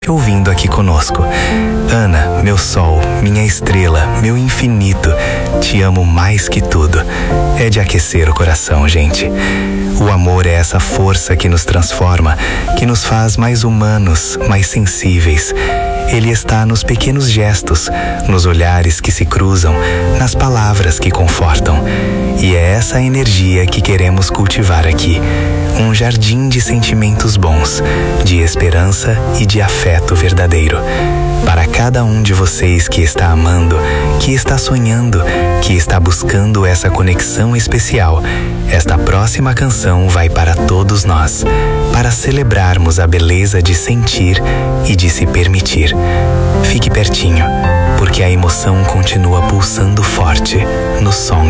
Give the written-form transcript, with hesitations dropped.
ouvindo aqui conosco. Ana, meu sol, minha estrela, meu infinito, te amo mais que tudo. É de aquecer o coração, gente. O amor é essa força que nos transforma, que nos faz mais humanos, mais sensíveis. Ele está nos pequenos gestos, nos olhares que se cruzam, nas palavras que confortam. E é essa energia que queremos cultivar aqui. Um jardim de sentimentos bons, de esperança e de afeto verdadeiro. Para cada um de vocês que está amando, que está sonhando, que está buscando essa conexão especial, esta próxima canção vai para todos nós, para celebrarmos a beleza de sentir e de se permitir. Fique pertinho, porque a emoção continua pulsando forte no som